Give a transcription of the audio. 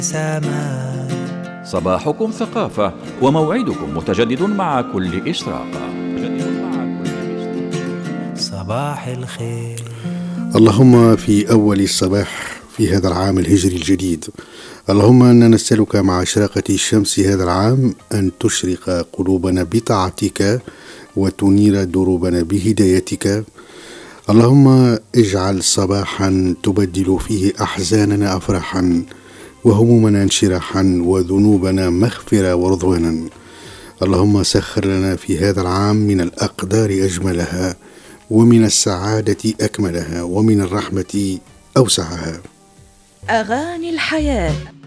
سماء. صباحكم ثقافة وموعدكم متجدد مع كل إشراقة. صباح الخير. اللهم في أول الصباح في هذا العام الهجري الجديد، اللهم أننا نسألك مع إشراقة الشمس هذا العام أن تشرق قلوبنا بطاعتك وتنير دروبنا بهدايتك. اللهم اجعل صباحا تبدل فيه أحزاننا أفراحا وهمومنا انشراحا وذنوبنا مغفرة ورضوانا. اللهم سخر لنا في هذا العام من الأقدار أجملها، ومن السعادة أكملها، ومن الرحمة أوسعها. أغاني الحياة.